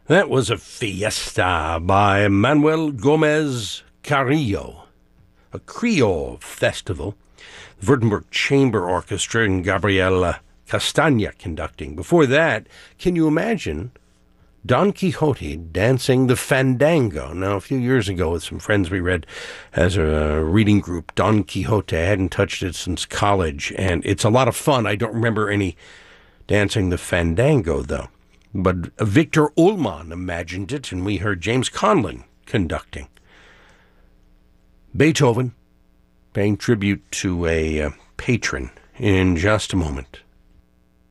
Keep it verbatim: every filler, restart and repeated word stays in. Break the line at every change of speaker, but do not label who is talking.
That was a fiesta by Manuel Gomez Carrillo, a Creole festival. The Württemberg Chamber Orchestra and Gabriela Castagna conducting. Before that, can you imagine Don Quixote dancing the fandango? Now, a few years ago with some friends we read as a reading group, Don Quixote. I hadn't touched it since college, and it's a lot of fun. I don't remember any dancing the fandango, though. But Victor Ullmann imagined it, and we heard James Conlon conducting. Beethoven paying tribute to a uh, patron in just a moment.